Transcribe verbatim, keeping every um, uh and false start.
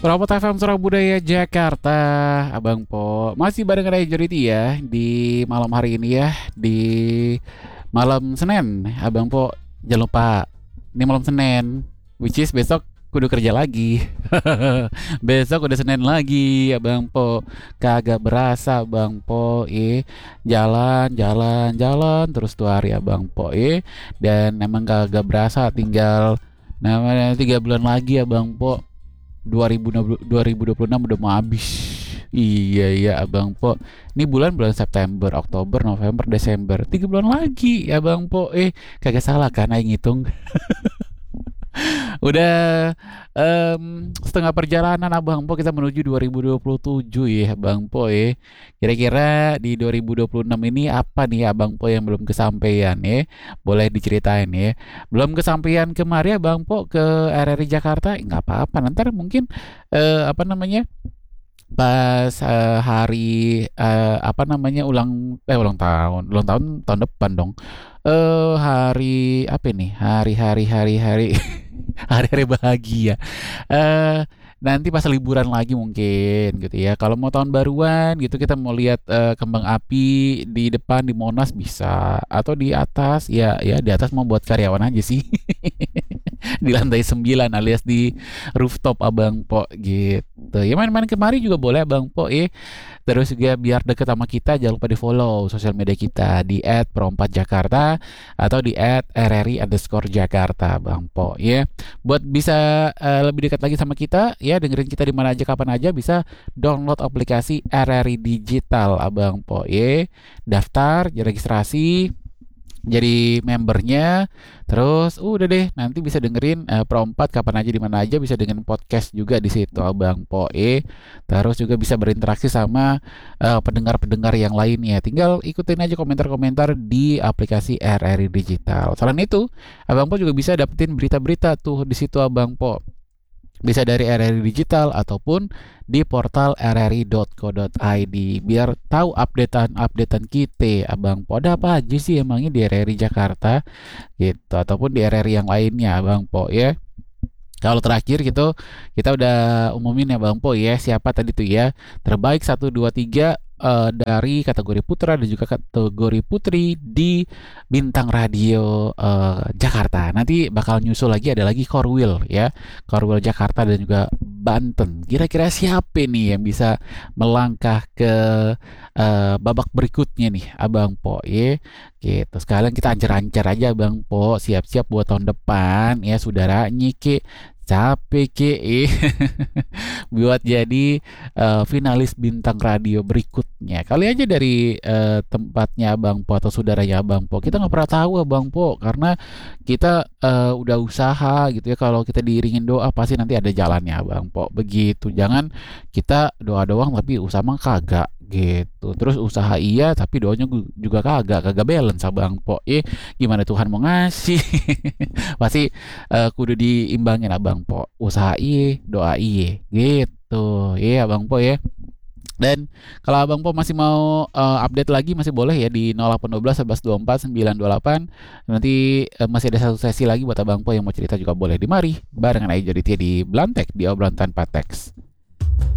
Robot F M Surabaya Budaya Jakarta, Abang Po. Masih bareng Ray Joriti ya di malam hari ini ya, di malam Senin. Abang Po, jangan lupa ini malam Senin, which is besok kudu kerja lagi. Besok udah Senin lagi, Abang Po. Kagak berasa, Abang Po. Eh, jalan, jalan, jalan terus tuh hari, Abang Po. Eh, dan emang kagak berasa tinggal namanya tiga bulan lagi, Abang Po. dua ribu dua puluh enam udah mau habis. Iya iya Abang Po. Ini bulan bulan September, Oktober, November, Desember. Tiga bulan lagi ya Abang Po. Eh kagak salah kan aing ngitung. Udah em, setengah perjalanan Abang Po kita menuju dua ribu dua puluh tujuh ya Abang Po ya. Kira-kira di dua ribu dua puluh enam ini apa nih Abang Po yang belum kesampaian ya? Boleh diceritain ya. Belum kesampaian kemarin Abang Po ke R R I Jakarta, nggak apa-apa. Nanti mungkin eh, apa namanya? Pas eh, hari eh, apa namanya ulang eh ulang tahun, ulang tahun tahun depan dong. Eh hari apa ini? Hari-hari hari-hari hari-hari bahagia. Eh nanti pas liburan lagi mungkin gitu ya. Kalau mau tahun baruan gitu kita mau lihat eh, kembang api di depan di Monas bisa atau di atas ya ya di atas mau buat karyawan aja sih. Di lantai sembilan alias di rooftop Abang Po gitu. Ya main-main kemari juga boleh Abang Po eh. Terus juga biar deket sama kita jangan lupa di follow sosial media kita di et pro empat jakarta atau di et r r i underscore jakarta Bang Po ya. Buat bisa eh, lebih dekat lagi sama kita ya dengerin kita di mana aja kapan aja bisa download aplikasi R R I Digital Abang Po ya. Daftar, registrasi jadi membernya terus uh, udah deh nanti bisa dengerin uh, Pro empat kapan aja di mana aja bisa dengan podcast juga di situ Abang Po eh terus juga bisa berinteraksi sama uh, pendengar-pendengar yang lainnya tinggal ikutin aja komentar-komentar di aplikasi R R I Digital. Selain itu Abang Po juga bisa dapetin berita-berita tuh di situ Abang Po bisa dari R R I Digital ataupun di portal r r i dot co dot i d biar tahu updatean-updatean kita Abang Po ada apa aja sih emangnya di R R I Jakarta gitu ataupun di R R I yang lainnya Abang Po ya. Kalau terakhir gitu kita udah umumin ya Bang Po ya siapa tadi tuh ya terbaik satu dua tiga eh, dari kategori putra dan juga kategori putri di Bintang Radio eh, Jakarta. Nanti bakal nyusul lagi ada lagi Korwil ya. Korwil Jakarta dan juga Banten. Kira-kira siapa nih yang bisa melangkah ke eh, babak berikutnya nih Abang Po ya. Gitu. Sekalian kita ancar-ancar aja Bang Po siap-siap buat tahun depan ya saudara nyiki capek ke eh. Buat jadi eh, finalis bintang radio berikutnya kali aja dari eh, tempatnya Abang Po atau saudaranya Abang Po kita nggak pernah tahu Abang Po karena kita eh, udah usaha gitu ya kalau kita diiringin doa pasti nanti ada jalannya Abang Po begitu jangan kita doa doang tapi usaha mah kagak gitu terus usaha iya tapi doanya gu- juga kagak kagak balance Abang Po eh gimana Tuhan mau ngasih pasti eh, kudu diimbangin Abang Po usaha iye doa iye gitu ya Abang Po ya. Dan kalau Abang Po masih mau eh, update lagi masih boleh ya di nol delapan satu dua satu satu dua empat sembilan dua delapan nanti eh, masih ada satu sesi lagi buat Abang Po yang mau cerita juga boleh di mari barengan aja jadi di Blantek di obrolan tanpa teks.